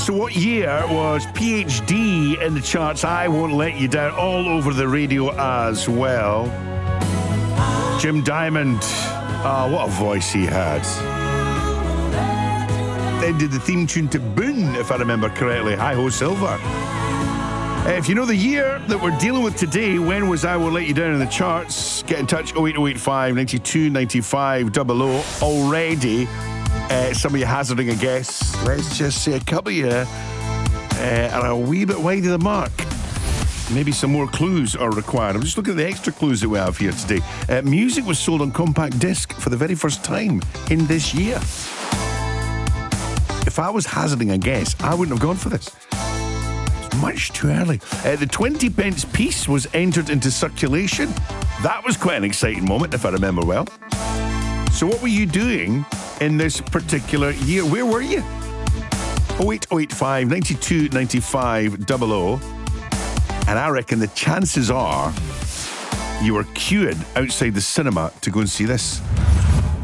So what year was PhD in the charts? I Won't Let You Down, all over the radio as well. Jim Diamond. What a voice he had. Then did the theme tune to Boone, if I remember correctly. Hi-Ho Silver. If you know the year that we're dealing with today, when was I Will Let You Down in the charts? Get in touch, 08085 92 95 00. Already, some of you hazarding a guess. Let's just say a couple of you are a wee bit wide of the mark. Maybe some more clues are required. I'm just looking at the extra clues that we have here today. Music was sold on compact disc for the very first time in this year. If I was hazarding a guess, I wouldn't have gone for this. Much too early. The 20 pence piece was entered into circulation. That was quite an exciting moment, if I remember well. So what were you doing in this particular year? Where were you? 08085 92 95 00. And I reckon the chances are you were queuing outside the cinema to go and see this.